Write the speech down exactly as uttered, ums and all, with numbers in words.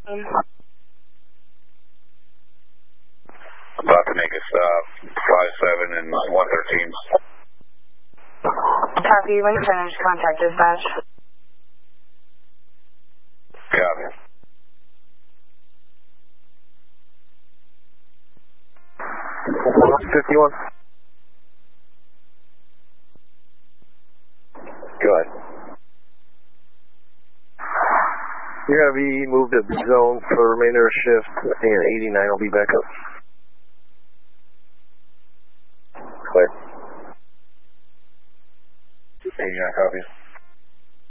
Um, About to make us uh, five seven and one thirteen. Copy. When you finish, contact dispatch. Copy. fifty-one. Go ahead. You're going to be moved to zone for the remainder of shift, and eighty-nine will be back up. Clear. eighty-nine copies.